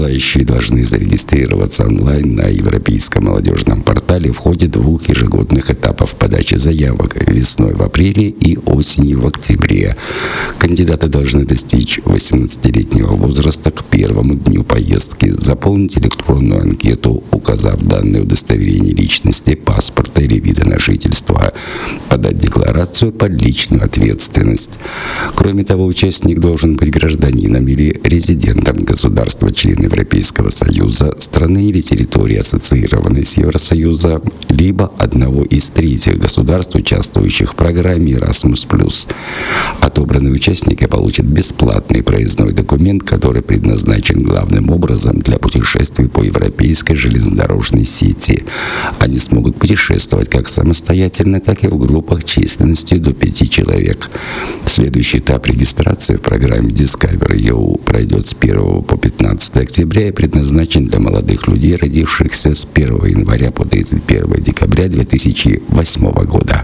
Желающие должны зарегистрироваться онлайн на Европейском молодежном портале в ходе 2 ежегодных этапов подачи заявок – весной в апреле и осенью в октябре. Кандидаты должны достичь 18-летнего возраста к первому дню поездки, заполнить электронную анкету, указав данные удостоверения личности, паспорта или вида на жительство, подать декларацию под личную ответственность. Кроме того, участник должен быть гражданином или резидентом государства-члена Европейского Союза, страны или территории, ассоциированной с Евросоюзом, либо одного из третьих государств, участвующих в программе Erasmus+. Отобранные участники получат бесплатный проездной документ, который предназначен главным образом для путешествий по европейской железнодорожной сети. Они смогут путешествовать как самостоятельно, так и в группах численностью до 5 человек. Следующий этап регистрации в программе Discover EU пройдет с 1 по 15 октября и предназначен для молодых людей, родившихся с 1 января по 31 декабря 2008 года.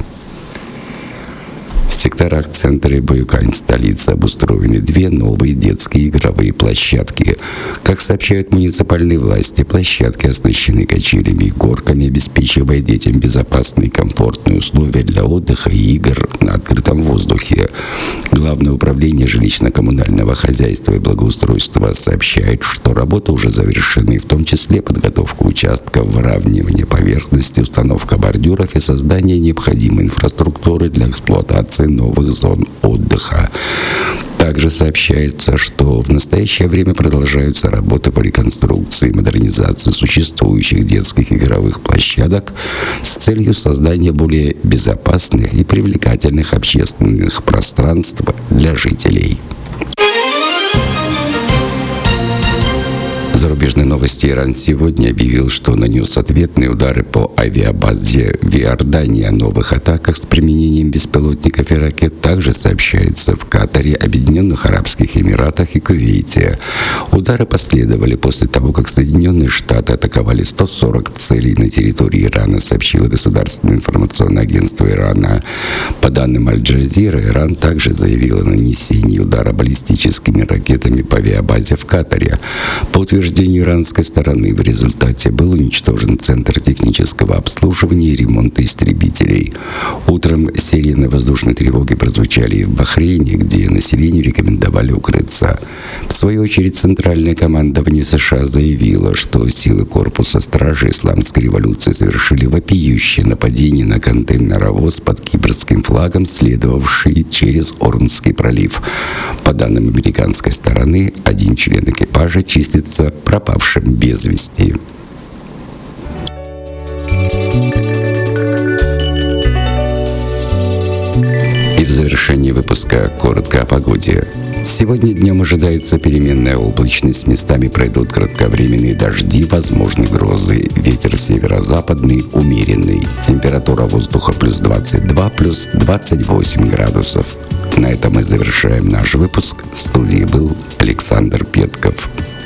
В секторах центра и Баюкань, столицы, обустроены 2 новые детские игровые площадки. Как сообщают муниципальные власти, площадки оснащены качелями и горками, обеспечивая детям безопасные и комфортные условия для отдыха и игр на открытом воздухе. Главное управление жилищно-коммунального хозяйства и благоустройства сообщает, что работы уже завершены, в том числе подготовка участков, выравнивание поверхности, установка бордюров и создание необходимой инфраструктуры для эксплуатации новых зон отдыха. Также сообщается, что в настоящее время продолжаются работы по реконструкции и модернизации существующих детских игровых площадок с целью создания более безопасных и привлекательных общественных пространств для жителей. Зарубежные новости. Иран сегодня объявил, что нанес ответные удары по авиабазе в Иордании. О новых атаках с применением беспилотников и ракет также сообщается в Катаре, Объединенных Арабских Эмиратах и Кувейте. Удары последовали после того, как Соединенные Штаты атаковали 140 целей на территории Ирана, сообщило Государственное информационное агентство Ирана. По данным Аль-Джазира, Иран также заявил о нанесении удара баллистическими ракетами по авиабазе в Катаре. По утверждению иранской стороны, в результате был уничтожен Центр технического обслуживания и ремонта истребителей. Утром сирены воздушной тревоги прозвучали и в Бахрейне, где населению рекомендовали укрыться. В свою очередь, Центральное командование США заявило, что силы корпуса стражи Исламской революции совершили вопиющее нападение на контейнеровоз под кипрским флагом, следовавший через Ормузский пролив. По данным американской стороны, 1 член экипажа числится пропавшим без вести. И в завершении выпуска коротко о погоде. Сегодня днем ожидается переменная облачность, местами пройдут кратковременные дожди, возможны грозы. Ветер северо-западный умеренный. Температура воздуха плюс 22, плюс 28 градусов. На этом мы завершаем наш выпуск. В студии был Александр Петков.